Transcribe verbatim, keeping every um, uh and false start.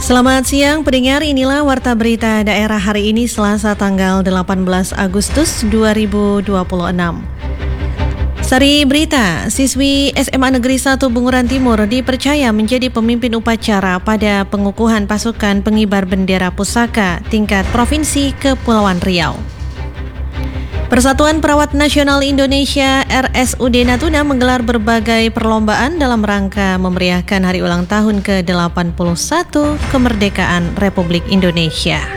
Selamat siang pendengar, inilah Warta Berita Daerah hari ini Selasa tanggal delapan belas Agustus dua ribu dua puluh enam. Sari berita, siswi S M A Negeri satu Bunguran Timur dipercaya menjadi pemimpin upacara pada pengukuhan pasukan pengibar bendera pusaka tingkat Provinsi Kepulauan Riau. Persatuan Perawat Nasional Indonesia R S U D Natuna menggelar berbagai perlombaan dalam rangka memeriahkan hari ulang tahun ke delapan puluh satu kemerdekaan Republik Indonesia.